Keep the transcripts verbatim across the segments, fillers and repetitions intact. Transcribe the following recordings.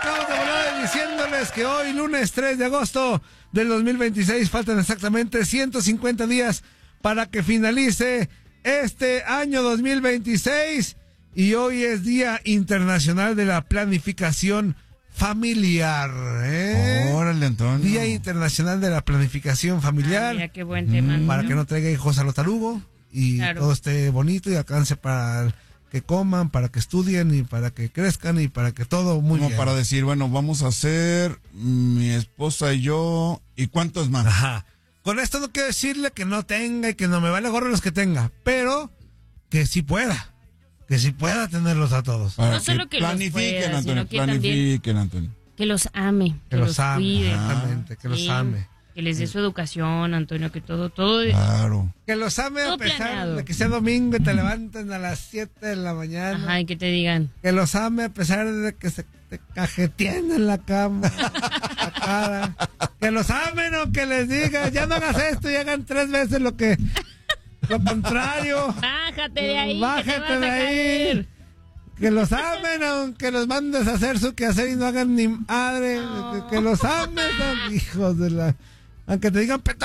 arrancamos de volada diciéndoles que hoy, lunes tres de agosto del dos mil veintiséis, faltan exactamente ciento cincuenta días para que finalice este año dos mil veintiséis. Y hoy es Día Internacional de la Planificación Familiar, ¿eh? Órale, Antonio. Día Internacional de la Planificación Familiar. Ah, mira, qué buen tema. Mm, para que no traiga hijos a lo tarugo y claro, todo esté bonito y alcance para que coman, para que estudien y para que crezcan y para que todo muy Como bien. para decir, bueno, vamos a hacer mi esposa y yo, ¿y cuántos más? Ajá. Con esto no quiero decirle que no tenga y que no me vale gorro los que tenga, pero que sí pueda. Que sí pueda tenerlos a todos. Para no que solo que planifiquen, los pueda, Antonio, sino que planifiquen, Antonio. Que los ame, que, que los, los ame, cuide. exactamente, que sí, los ame. Que les dé su educación, Antonio, que todo, todo. Claro. Que los ame a pesar planeado. de que sea domingo y te levanten a las siete de la mañana. Ajá, y que te digan. Que los ame a pesar de que se te cajeteen en la cama. La cara. Que los amen o que les diga, ya no hagas esto y hagan tres veces lo que... Lo contrario. Bájate de ahí. Bájate de ahí. Que los amen, aunque los mandes a hacer su quehacer y no hagan ni madre. No. Que, que los amen, hijos de la. Aunque te digan. ¡Qué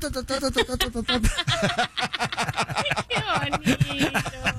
bonito!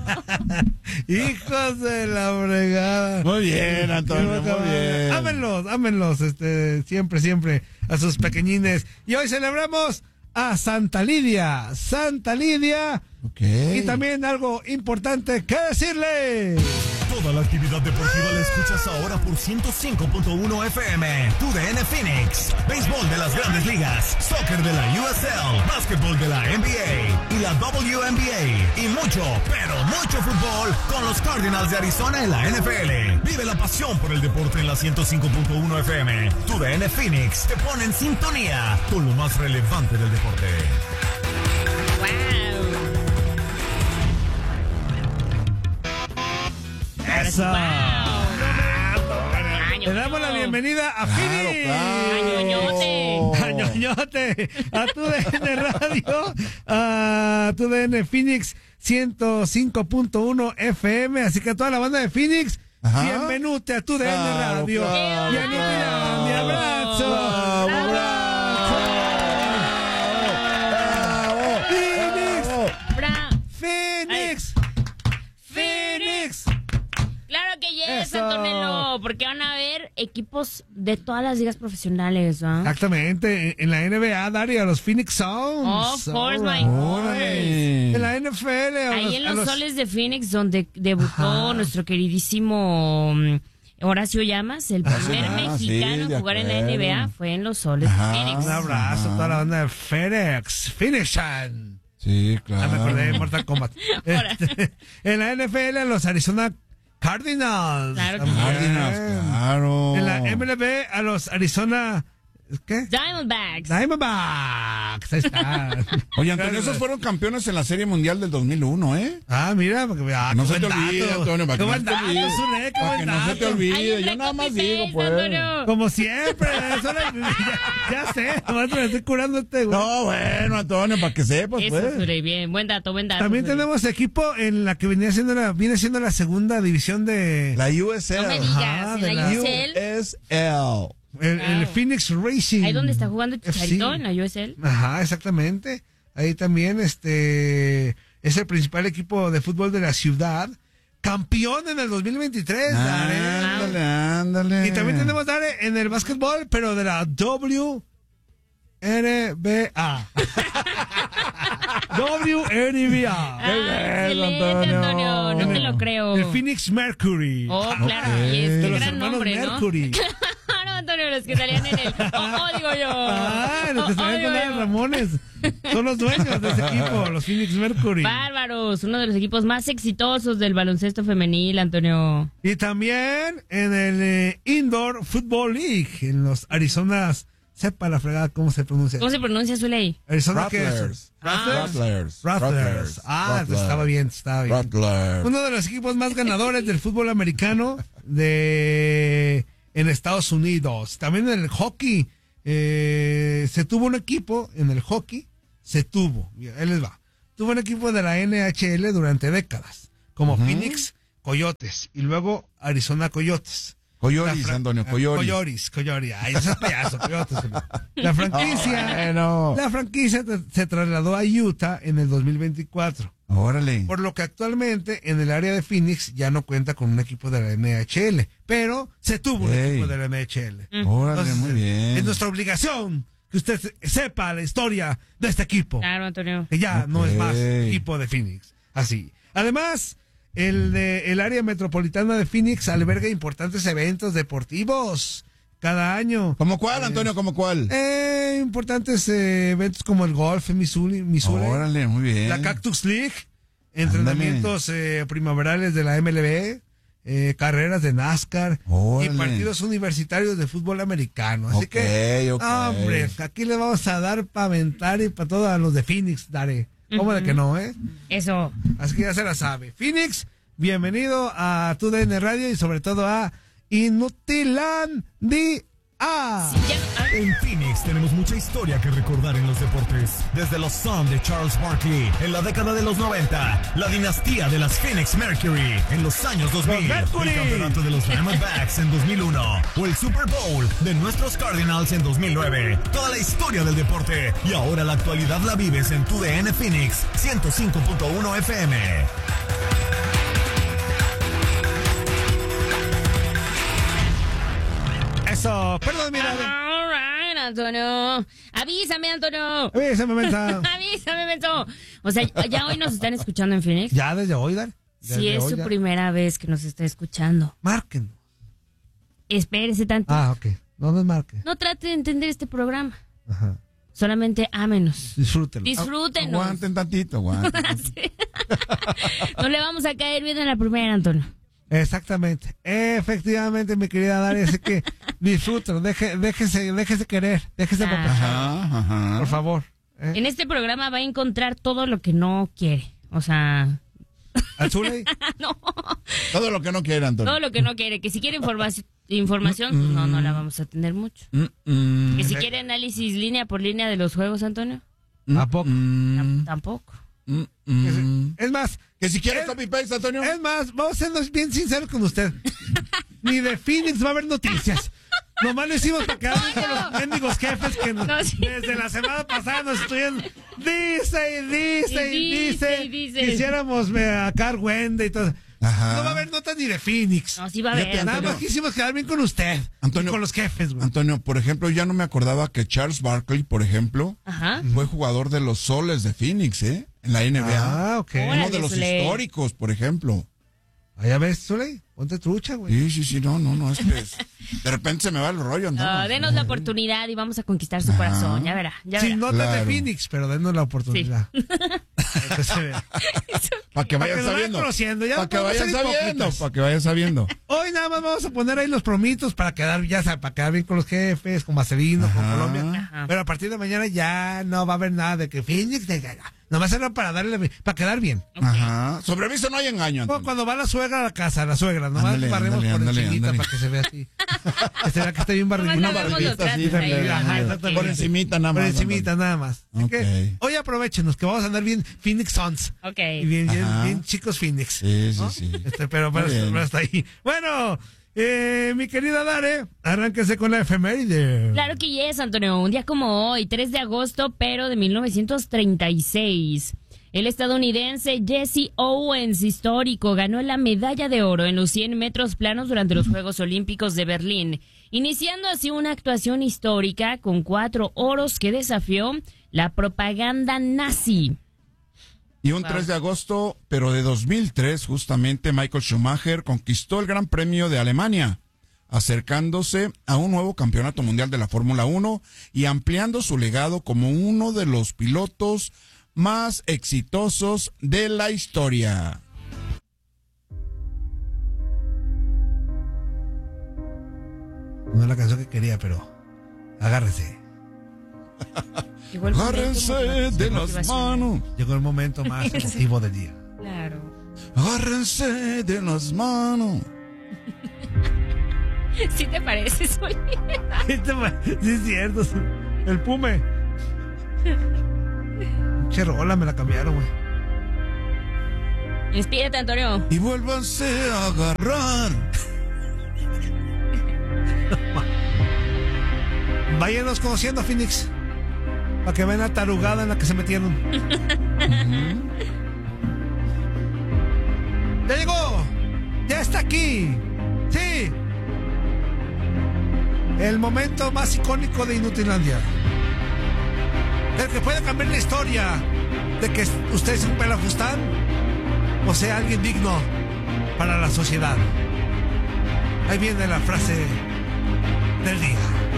Hijos de la fregada. Muy bien, Antonio, muy bien. Ámenlos, ámenlos, este, siempre, siempre a sus pequeñines. Y hoy celebramos a Santa Lidia, Santa Lidia. Okay. Y también algo importante que decirle. Toda la actividad deportiva la escuchas ahora por ciento cinco punto uno F M. Tu D N Phoenix. Béisbol de las Grandes Ligas. Soccer de la U S L. Básquetbol de la N B A. Y la W N B A. Y mucho, pero mucho fútbol con los Cardinals de Arizona en la N F L. Vive la pasión por el deporte en la ciento cinco punto uno F M. Tu D N Phoenix te pone en sintonía con lo más relevante del deporte. ¡Wow! ¡Eso! Wow. Le damos la bienvenida a Phoenix. ¡Añoñote! ¡Añoñote! A tu D N Radio, a tu D N Phoenix ciento cinco punto uno F M. Así que a toda la banda de Phoenix, ajá, bienvenute a tu D N claro, Radio. Claro, Bienvenute, claro, mi abrazo. Bravo, bravo, bravo, Phoenix. Bravo. Phoenix. Phoenix. Claro que yes, Eso. Antonello, porque van a haber equipos de todas las ligas profesionales, ¿no? Exactamente, en la N B A, Dari, a los Phoenix Suns. Of course, Alright. my course. En la N F L. A Ahí los, en a los, los soles de Phoenix, donde debutó Ajá. nuestro queridísimo um, Horacio Llamas, el primer Ah, mexicano sí, en jugar en la acuerdo. N B A, fue en los soles Ajá. de Phoenix. Un abrazo a toda la banda de Phoenix. Phoenix. Sí, claro. Ah, me acordé de Mortal Kombat. Este, en la N F L, a los Arizona Cardinals. Claro que También. Cardinals, claro. En la M L B, a los Arizona... ¿Qué? Diamondbacks. Diamondbacks. Ahí está. Oye, Antonio, esos fueron campeones en la Serie Mundial del dos mil uno, ¿eh? Ah, mira, porque ah, No qué se te buen olvide, dato. Antonio, para Qué que buen no se te dato, olvide. Zune, qué Para buen que no se te dato. olvide. Hay un Yo nada más copy-paste, digo, pues. Antonio. Como siempre, eso le- ya, ya sé, nomás me estoy curando este, güey. No, bueno, Antonio, para que sepas, Eso, pues. Suri, bien. Buen dato, buen dato. También Suri. tenemos equipo en la que venía siendo la, viene siendo la segunda división de La U S L. No me digas, Ajá, en de la la U S L. U S L. el, el Wow. Phoenix Racing. Ahí donde está jugando Chicharito, F C. en la U S L. Ajá, exactamente. Ahí también este es el principal equipo de fútbol de la ciudad. Campeón en el dos mil veintitrés, Dare. Ándale, ándale. Y también tenemos, Dare, en el básquetbol, pero de la W N B A. W N B A. Ah, bueno, excelente, Antonio. Antonio. No te lo creo. El Phoenix Mercury. Oh, claro. Ok. Y es De que los gran hermanos nombre, ¿no? Mercury. Claro, Antonio, los que salían en el... Oh, oh, digo yo. Ah, los que Oh, oh, salían digo con yo. los Ramones. Son los dueños de ese equipo, los Phoenix Mercury. Bárbaros, uno de los equipos más exitosos del baloncesto femenil, Antonio. Y también en el eh, Indoor Football League, en los Arizonas, sepa la fregada cómo se pronuncia. ¿Cómo se pronuncia su ley? Arizona, ¿qué es? Rattlers. Rattlers. Rattlers. Rattlers. Ah, Rattlers. estaba bien, estaba bien. Rattlers. Uno de los equipos más ganadores del fútbol americano de en Estados Unidos. También en el hockey. Eh, se tuvo un equipo en el hockey. Se tuvo. Mira, ahí les va. Tuvo un equipo de la N H L durante décadas. Como uh-huh. Phoenix Coyotes. Y luego Arizona Coyotes. Coyoris, fra- Antonio, ah, Coyoris. Coyoris, Coyoris. Ay, ese es payaso, coyotes. La franquicia, Bueno. la franquicia te- se trasladó a Utah en el dos mil veinticuatro. Órale. Por lo que actualmente en el área de Phoenix ya no cuenta con un equipo de la N H L, pero se tuvo un Ey. equipo de la N H L. Órale, Entonces, muy bien. Es nuestra obligación que usted se- sepa la historia de este equipo. Claro, Antonio. Que ya no es más Ok. equipo de Phoenix. Así. Además, el, de, el área metropolitana de Phoenix alberga importantes eventos deportivos cada año. ¿Cómo cuál, Antonio? ¿Cómo cuál? Eh, importantes eh, eventos como el golf en Missouri, Missouri Órale, muy bien. la Cactus League, entrenamientos eh, primaverales de la M L B, eh, carreras de NASCAR Órale. y partidos universitarios de fútbol americano. Así Ok, que, ok. hombre, aquí le vamos a dar para aventar y para todos los de Phoenix, daré. ¿Cómo de que no, eh? Eso. Así que ya se la sabe. Phoenix, bienvenido a Tu D N Radio y sobre todo a Inutilandia. Ya- ay, En Phoenix tenemos mucha historia que recordar en los deportes. Desde los Suns de Charles Barkley en la década de los noventa, la dinastía de las Phoenix Mercury en los años dos mil, Mercury. el campeonato de los Diamondbacks en dos mil uno o el Super Bowl de nuestros Cardinals en dos mil nueve. Toda la historia del deporte y ahora la actualidad la vives en tu D N Phoenix ciento cinco punto uno F M. Eso, perdón, mira. All right, Antonio. Avísame, Antonio. Avísame, mensa. Avísame, Menso. O sea, ya hoy nos están escuchando en Phoenix. Ya desde hoy, Dar. Desde Si es hoy su ya. primera vez que nos está escuchando, Marquen. espérese tanto. Ah, ok. No nos marquen. No trate de entender este programa. Ajá. Solamente ámenos. Disfrútenlo. Disfrútenos. Aguanten tantito, aguanten. Sí. No le vamos a caer bien en la primera, Antonio. Exactamente. Efectivamente, mi querida Daria. Así que disfrútenlo. Deje, déjese, déjese querer. Déjese Ah. papachar. Ajá, ajá. Por favor. ¿eh? En este programa va a encontrar todo lo que no quiere. O sea, Azuley. no. Todo lo que no quiera, Antonio. Todo lo que no quiere. Que si quiere información, información pues no, no la vamos a tener mucho. Mm, mm, Que si quiere análisis línea por línea de los juegos, Antonio, ¿A poco? mm, tam- tampoco. mm, mm. Es más, Que si quieres Es- copy paste, Antonio. es más, vamos a sernos bien sinceros con usted. Ni de Phoenix va a haber noticias. Nomás lo hicimos para quedar bien con los mendigos jefes que nos- No, sí. desde la semana pasada nos estuvieron dice y dice y Y dice dice. y dice. Quisiéramos ver a Carl Wende y todo. Ajá. No va a haber notas ni de Phoenix. No, sí va a Fíjate, haber. Nada Antonio. más quisimos quedar bien con usted. Antonio. Y con los jefes, güey. Antonio, por ejemplo, ya no me acordaba que Charles Barkley, por ejemplo, Ajá. fue jugador de los Soles de Phoenix, ¿eh? En la N B A. Ah, ok. Órale. Uno de los Zule. históricos, por ejemplo. Allá ves, Zuley. Ponte trucha, güey. Sí, sí, sí, no, no, no, es que es- de repente se me va el rollo, Antonio. No, denos la oportunidad y vamos a conquistar su corazón. Ya verá, ya Sin verá. notas Claro. de Phoenix, pero denos la oportunidad. Para que se vea. Para que Para vayan que lo vayan sabiendo. conociendo, ya Para que no podemos vayan ser sabiendo. hipócritas. Para que vayan sabiendo. Hoy nada más vamos a poner ahí los promitos para quedar, ya sabes, para quedar bien con los jefes, con Marcelino, con Ajá. Colombia. Ajá. Pero a partir de mañana ya no va a haber nada de que Phoenix, de- de- nomás era para darle, para quedar bien. Ajá. Sobre aviso no hay engaño, Como Antonio. cuando va la suegra a la casa, la suegra, nomás Ándale, barremos ándale, por ándale, encimita ándale. para que se vea así. Que se vea que está bien barrigudo. Nomás Una la vemos los barbita así, tratos ahí, Fernanda. ajá, exactamente. Por encimita nada Por más. encimita nada más. Así que Ok. hoy aprovechenos que vamos a andar bien Phoenix Suns. Ok. Y bien, bien, Ajá. bien chicos Phoenix. Sí, sí, ¿no? sí. Este, pero, pero, Muy bien. pero hasta ahí. Bueno, eh, mi querida Dare, arránquese con la efeméride. Claro que yes, Antonio. Un día como hoy, tres de agosto, pero de mil novecientos treinta y seis. El estadounidense Jesse Owens, histórico, ganó la medalla de oro en los cien metros planos durante los Juegos Olímpicos de Berlín, iniciando así una actuación histórica con cuatro oros que desafió la propaganda nazi. Y un Wow. tres de agosto, pero de dos mil tres, justamente, Michael Schumacher conquistó el Gran Premio de Alemania, acercándose a un nuevo campeonato mundial de la Fórmula uno y ampliando su legado como uno de los pilotos más exitosos de la historia. No es la canción que quería, pero agárrese. Llegó el momento Agárrense motiva- de las motivacional. manos, Llegó el momento más emotivo del día. Claro. agárrense de las manos. ¿Sí te parece, Sol? Sí, es cierto. El Pume. Che, rola, me la cambiaron, güey. Inspírate, Antonio. Y vuélvanse a agarrar. Váyanos conociendo, Phoenix. Para que vean la tarugada en la que se metieron. ¡Ya llegó! ¡Ya está aquí! ¡Sí! El momento más icónico de Inutilandia. El que puede cambiar la historia de que usted es un pelafustán o sea alguien digno para la sociedad. Ahí viene la frase del día.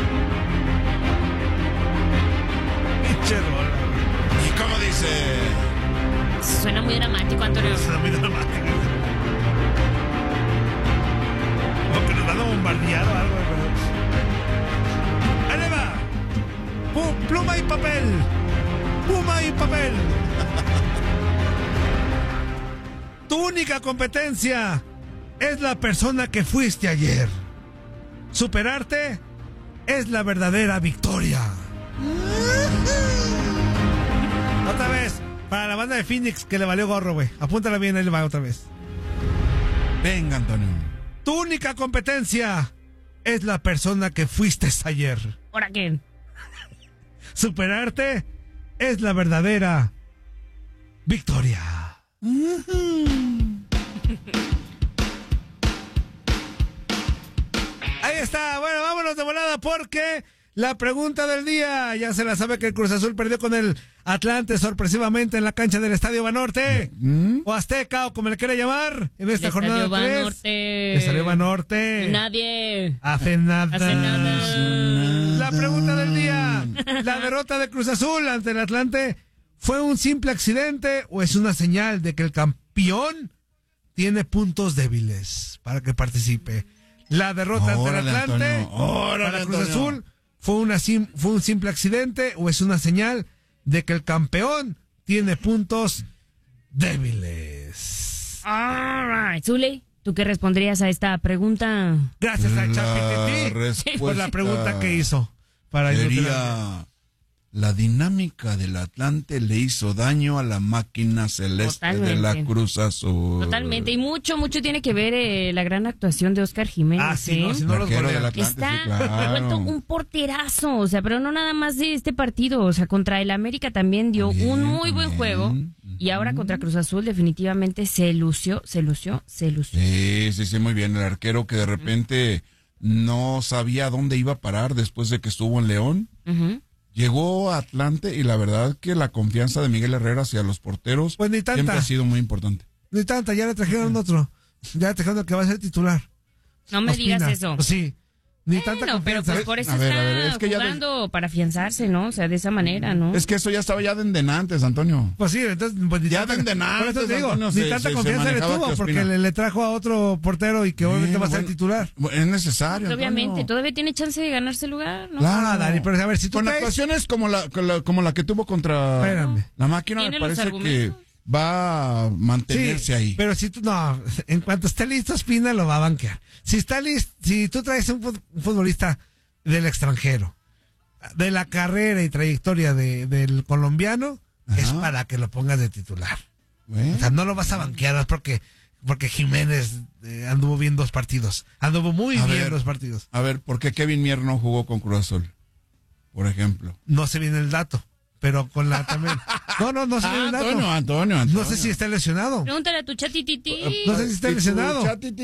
Pinche rola. ¿Y cómo dice? Suena muy dramático, Antonio. Suena muy dramático. O que nos van a bombardear o algo. Ahí le va. Pum, pluma y papel. Pluma y papel. Tu única competencia es la persona que fuiste ayer. Superarte es la verdadera victoria. Otra vez, para la banda de Phoenix que le valió gorro, güey. Apúntala bien, ahí le va otra vez. Venga, Antonio. Tu única competencia es la persona que fuiste ayer. ¿Ahora qué? Superarte es la verdadera victoria. Ahí está. Bueno, vámonos de volada porque la pregunta del día, ya se la sabe que el Cruz Azul perdió con el Atlante sorpresivamente en la cancha del Estadio Banorte, ¿Mm? o Azteca, o como le quiera llamar, en esta el jornada tres. Banorte. Estadio Banorte. Nadie hace nada. Hace nada. La pregunta del día, la derrota de Cruz Azul ante el Atlante, ¿fue un simple accidente o es una señal de que el campeón tiene puntos débiles? Para que participe. La derrota ante el Atlante para Cruz Azul, ¿fue, una sim- ¿fue un simple accidente o es una señal de que el campeón tiene puntos débiles? All right. Zuli, ¿tú qué responderías a esta pregunta? Gracias a ChatGPT por la pregunta que hizo. Para sería... La dinámica del Atlante le hizo daño a la máquina celeste Totalmente. de la Cruz Azul. Totalmente, y mucho, mucho tiene que ver eh, la gran actuación de Oscar Jiménez. Ah, sí, ¿eh? no, si no los del Atlante, Está sí, claro. vuelto un porterazo, o sea, pero no nada más de este partido, o sea, contra el América también dio bien, un muy buen bien. juego, y ahora contra Cruz Azul definitivamente se lució, se lució, se lució. Sí, sí, sí, muy bien, el arquero que de repente no sabía dónde iba a parar después de que estuvo en León. Uh-huh. Llegó a Atlante y la verdad que la confianza de Miguel Herrera hacia los porteros pues ni tanta, siempre ha sido muy importante. Ni tanta, ya le trajeron otro. Ya le trajeron el que va a ser titular. No me Ospina. digas eso. Sí. Ni bueno, tanta confianza. pero pues por eso a está ver, a ver, es que jugando de... para afianzarse, ¿no? O sea, de esa manera, ¿no? Es que eso ya estaba ya de antes, Antonio. Pues sí, entonces... Pues, ni ya tanta, de antes, por eso te digo, Antonio, ni se, tanta se, confianza se le tuvo porque le, le trajo a otro portero y que obviamente eh, va a ser bueno, titular. Es necesario, pues obviamente, Antonio. todavía tiene chance de ganarse el lugar, ¿no? Claro, ah, Dani, pero a ver, si tú Con traes... actuaciones como la, como la, como la que tuvo contra Espérame. la máquina, me parece que va a mantenerse sí, ahí. Pero si tú, no, en cuanto esté listo, Espina lo va a banquear. Si está listo, si tú traes un futbolista del extranjero, de la carrera y trayectoria de, del colombiano, Ajá. es para que lo pongas de titular. Bueno. O sea, no lo vas a banquear porque, porque Jiménez eh, anduvo bien dos partidos. Anduvo muy a bien ver, dos partidos. A ver, ¿por qué Kevin Mier no jugó con Cruz Azul? Por ejemplo. No sé bien el dato. Pero con la también. No, no, no sé ah, el dato. Antonio, Antonio, Antonio. No sé si está lesionado. Pregúntale a tu chatititi. No sé si está lesionado.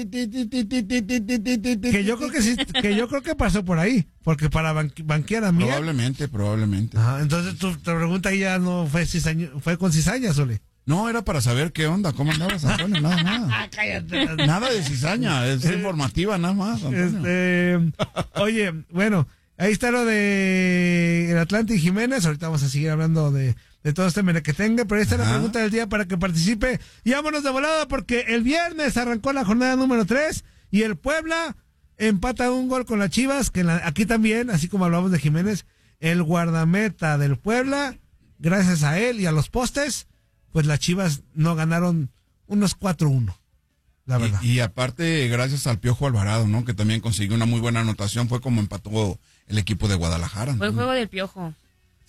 Que yo creo que sí, que yo creo que pasó por ahí. Porque para banque, banquear a mí. Probablemente, probablemente. Ajá, entonces tu, tu pregunta ahí ya no fue cizaña, fue con cizaña, Sole. No, era para saber qué onda, cómo andabas, Antonio, nada, nada. Cállate. Nada de cizaña, es eh, informativa nada más, Antonio. Este, oye, bueno. Ahí está lo de el Atlante y Jiménez. Ahorita vamos a seguir hablando de, de todo este merequetengue, pero ahí está Ajá. la pregunta del día para que participe. Y vámonos de volada porque el viernes arrancó la jornada número tres y el Puebla empata un gol con las Chivas, que la, aquí también, así como hablamos de Jiménez, el guardameta del Puebla, gracias a él y a los postes, pues las Chivas no ganaron unos cuatro uno. La verdad. Y, y aparte, gracias al Piojo Alvarado, ¿no? Que también consiguió una muy buena anotación, fue como empató el equipo de Guadalajara. Fue el juego del Piojo.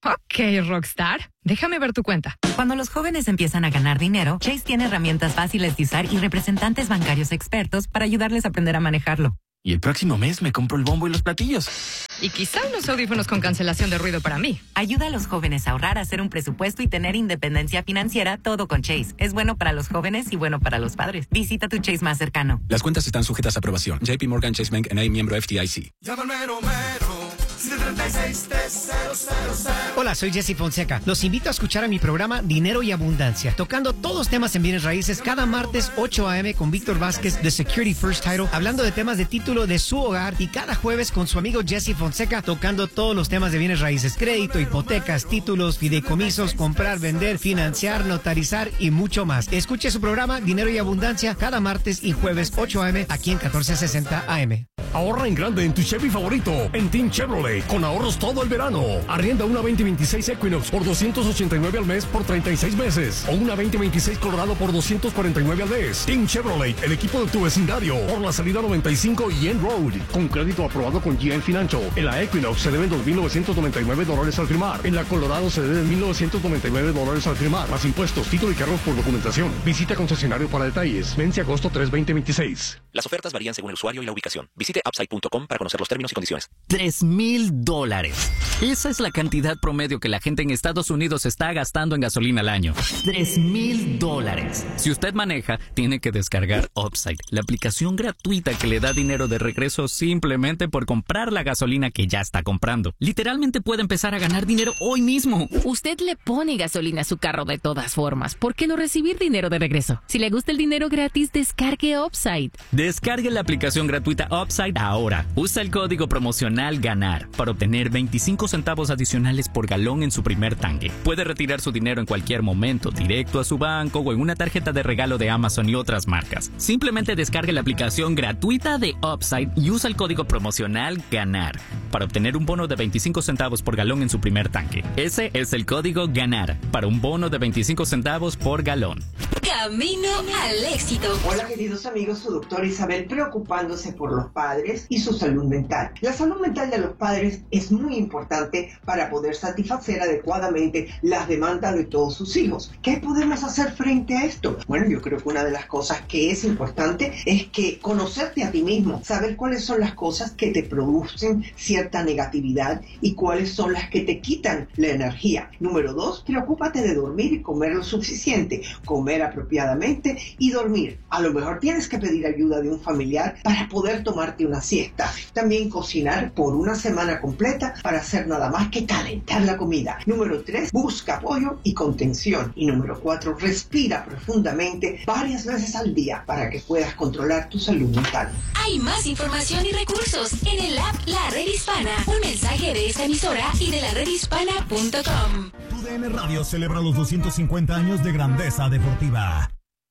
Ok, Rockstar. Déjame ver tu cuenta. Cuando los jóvenes empiezan a ganar dinero, Chase tiene herramientas fáciles de usar y representantes bancarios expertos para ayudarles a aprender a manejarlo. Y el próximo mes me compro el bombo y los platillos. Y quizá unos audífonos con cancelación de ruido para mí. Ayuda a los jóvenes a ahorrar, a hacer un presupuesto y tener independencia financiera, todo con Chase. Es bueno para los jóvenes y bueno para los padres. Visita tu Chase más cercano. Las cuentas están sujetas a aprobación. J P Morgan Chase Bank N A, miembro F D I C. Llama al mero mero. Hola, soy Jesse Fonseca. Los invito a escuchar a mi programa Dinero y Abundancia, tocando todos temas en bienes raíces cada martes ocho a eme con Víctor Vázquez de Security First Title, hablando de temas de título de su hogar, y cada jueves con su amigo Jesse Fonseca tocando todos los temas de bienes raíces, crédito, hipotecas, títulos, fideicomisos, comprar, vender, financiar, notarizar y mucho más. Escuche su programa Dinero y Abundancia cada martes y jueves ocho a eme aquí en catorce sesenta A M. Ahorra en grande en tu Chevy favorito, en Team Chevrolet, con ahorros todo el verano. Arrienda una veinte veintiséis Equinox por doscientos ochenta y nueve al mes por treinta y seis meses. O una veinte veintiséis Colorado por doscientos cuarenta y nueve al mes. Team Chevrolet, el equipo de tu vecindario. Por la salida noventa y cinco y End Road. Con crédito aprobado con G M Financial. En la Equinox se deben dos mil novecientos noventa y nueve dólares al firmar. En la Colorado se deben mil novecientos noventa y nueve dólares al firmar. Más impuestos, título y cargos por documentación. Visita concesionario para detalles. Vence agosto tres, veinte veintiséis. Las ofertas varían según el usuario y la ubicación. Visite upside punto com para conocer los términos y condiciones. Tres mil dólares. Esa es la cantidad promedio que la gente en Estados Unidos está gastando en gasolina al año. Tres mil dólares. Si usted maneja, tiene que descargar Upside, la aplicación gratuita que le da dinero de regreso simplemente por comprar la gasolina que ya está comprando. Literalmente puede empezar a ganar dinero hoy mismo. Usted le pone gasolina a su carro de todas formas. ¿Por qué no recibir dinero de regreso? Si le gusta el dinero gratis, descargue Upside. Descargue la aplicación gratuita Upside ahora. Usa el código promocional GANAR para obtener veinticinco centavos adicionales por galón en su primer tanque. Puede retirar su dinero en cualquier momento, directo a su banco o en una tarjeta de regalo de Amazon y otras marcas. Simplemente descargue la aplicación gratuita de Upside y usa el código promocional GANAR para obtener un bono de veinticinco centavos por galón en su primer tanque. Ese es el código GANAR para un bono de veinticinco centavos por galón. Camino al éxito. Hola, queridos amigos, su doctora Isabel preocupándose por los padres y su salud mental. La salud mental de los padres es muy importante para poder satisfacer adecuadamente las demandas de todos sus hijos. ¿Qué podemos hacer frente a esto? Bueno, yo creo que una de las cosas que es importante es que conocerte a ti mismo, saber cuáles son las cosas que te producen cierta negatividad y cuáles son las que te quitan la energía. Número dos, preocúpate de dormir y comer lo suficiente, comer apropiadamente y dormir. A lo mejor tienes que pedir ayuda de un familiar para poder tomarte una siesta. También cocinar por una semana completa para hacer nada más que calentar la comida. Número tres, busca apoyo y contención. Y número cuatro, respira profundamente varias veces al día para que puedas controlar tu salud mental. Hay más información y recursos en el app La Red Hispana. Un mensaje de esta emisora y de la red hispana punto com. Tu D N Radio celebra los doscientos cincuenta años de grandeza deportiva.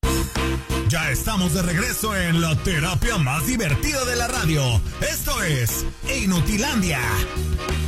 Ya estamos de regreso en la terapia más divertida de la radio. Esto es Inutilandia.